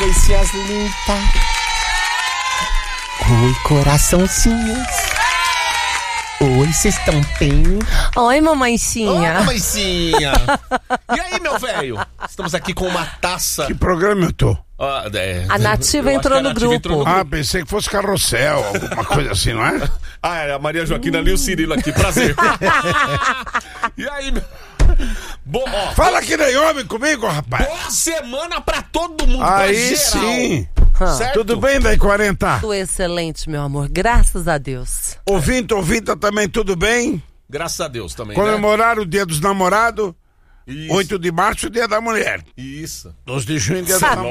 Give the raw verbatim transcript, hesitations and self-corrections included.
cabecinhas lindas. Oi, coraçãozinhos. Oi, vocês estão bem? Oi, mamãezinha. Oi, mamãezinha. E aí, meu velho? Estamos aqui com uma taça. Que programa eu tô? Ah, é... A Nativa, entrou, a no Nativa entrou no grupo. Ah, pensei que fosse Carrossel, alguma coisa assim, não é? Ah, é a Maria Joaquina ali e o Cirilo aqui, prazer. E aí, meu... Bom, ó, Fala que nem homem comigo, rapaz. boa semana pra todo mundo. Aí pra geral. sim. Certo? Tudo bem, daí quarenta? Tudo excelente, meu amor. Graças a Deus. Ouvinte, ouvinte, também tudo bem? Graças a Deus também, Comemorar o dia dos namorados. né? Isso. oito de março, dia da mulher. Isso. doze de junho, dia da namorada.